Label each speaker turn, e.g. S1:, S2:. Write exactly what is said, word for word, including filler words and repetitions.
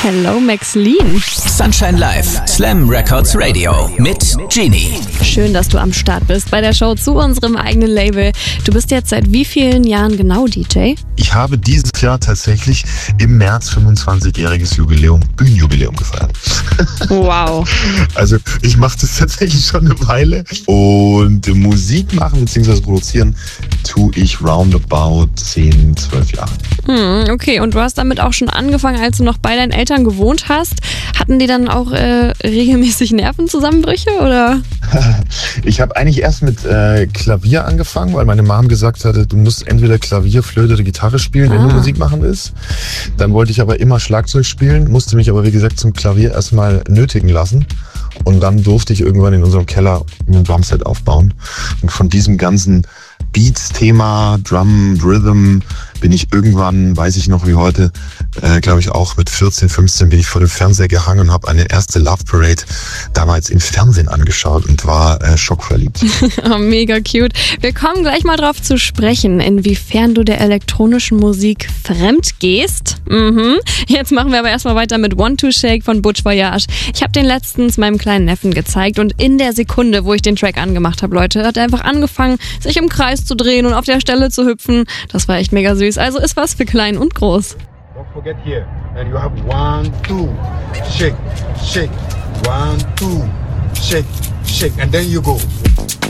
S1: Hello Maxline.
S2: Sunshine Live, Slam Records Radio mit Genie.
S1: Schön, dass du am Start bist bei der Show zu unserem eigenen Label. Du bist jetzt seit wie vielen Jahren genau D J?
S3: Ich habe dieses Jahr tatsächlich im März fünfundzwanzigjähriges Jubiläum, Bühnenjubiläum gefeiert.
S1: Wow.
S3: Also ich mache das tatsächlich schon eine Weile und Musik machen bzw. produzieren tue ich roundabout zehn, zwölf Jahre.
S1: Hm, okay, und du hast damit auch schon angefangen, als du noch bei deinen Eltern gewohnt hast. Hatten die dann auch äh, regelmäßig Nervenzusammenbrüche, oder?
S3: Ich habe eigentlich erst mit äh, Klavier angefangen, weil meine Mom gesagt hatte, du musst entweder Klavier, Flöte oder Gitarre spielen, wenn
S1: Ah.
S3: du Musik machen willst. Dann wollte ich aber immer Schlagzeug spielen, musste mich aber wie gesagt zum Klavier erstmal nötigen lassen. Und dann durfte ich irgendwann in unserem Keller ein Drumset aufbauen. Und von diesem ganzen Beats-Thema, Drum, Rhythm, bin ich irgendwann, weiß ich noch wie heute, äh, glaube ich auch mit vierzehn, fünfzehn bin ich vor dem Fernseher gehangen und habe eine erste Love Parade damals im Fernsehen angeschaut und war äh, schockverliebt.
S1: Oh, mega cute. Wir kommen gleich mal drauf zu sprechen, inwiefern du der elektronischen Musik fremd gehst. Mhm. Jetzt machen wir aber erstmal weiter mit One Two Shake von Butch Voyage. Ich habe den letztens meinem kleinen Neffen gezeigt und in der Sekunde, wo ich den Track angemacht habe, Leute, hat er einfach angefangen, sich im Kreis zu drehen und auf der Stelle zu hüpfen. Das war echt mega süß. Also ist was für klein und groß.
S4: Don't forget here. And you have one, two, shake, shake, one, two, shake, shake, and then you go.